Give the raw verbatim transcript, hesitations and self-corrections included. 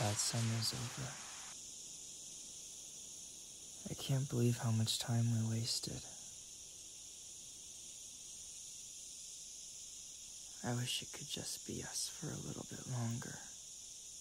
that summer's over. I can't believe how much time we wasted. I wish it could just be us for a little bit longer.